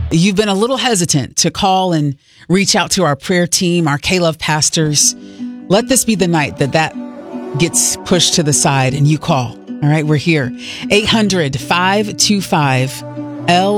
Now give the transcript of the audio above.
You've been a little hesitant to call and reach out to our prayer team, our K-Love pastors. Let this be the night that gets pushed to the side and you call. All right, we're here. 800-525-L